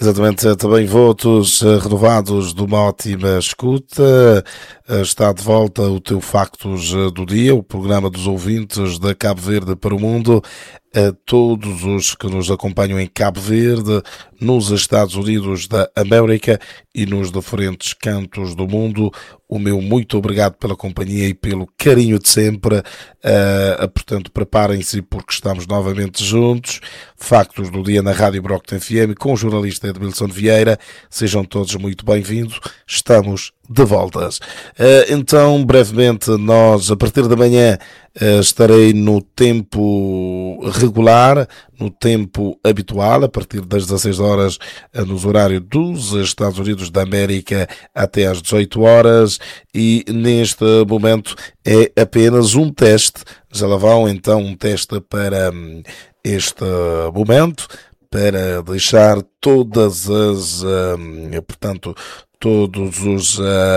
Exatamente, também votos renovados de uma ótima escuta. Está de volta o teu Factos do Dia, o programa dos ouvintes da Cabo Verde para o mundo. A todos os que nos acompanham em Cabo Verde, nos Estados Unidos da América e nos diferentes cantos do mundo, o meu muito obrigado pela companhia e pelo carinho de sempre. Portanto, preparem-se porque estamos novamente juntos. Factos do Dia na Rádio Brockton FM com o jornalista Edmilson Vieira. Sejam todos muito bem-vindos. Estamos de voltas. Então, brevemente, nós, a partir da manhã, estarei no tempo regular, no tempo habitual, a partir das 16 horas, nos horários dos Estados Unidos da América, até às 18 horas, e neste momento é apenas um teste. Já lá vão, então, um teste para este momento, para deixar todas as, portanto, todos os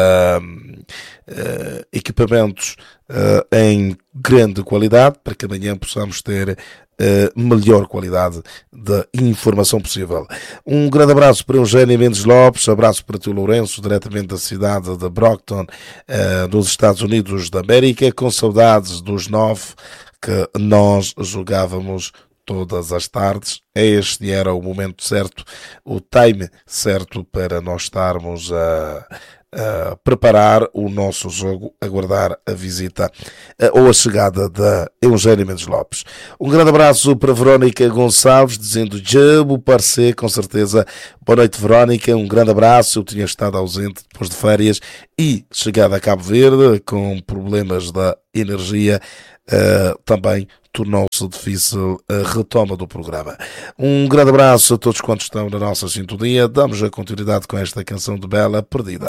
equipamentos em grande qualidade, para que amanhã possamos ter melhor qualidade de informação possível. Um grande abraço para Eugênio Mendes Lopes, abraço para Tio Lourenço, diretamente da cidade de Brockton, nos Estados Unidos da América, com saudades dos 9 que nós jogávamos todas as tardes. Este era o momento certo, o time certo para nós estarmos a preparar o nosso jogo, aguardar a visita ou a chegada da Eugênio Mendes Lopes. Um grande abraço para Verónica Gonçalves, dizendo Jabo Parcer, com certeza. Boa noite, Verónica, um grande abraço. Eu tinha estado ausente depois de férias e chegado a Cabo Verde com problemas da energia, também tornou-se difícil a retoma do programa. Um grande abraço a todos quantos estão na nossa sintonia. Damos a continuidade com esta canção de Bela Perdida.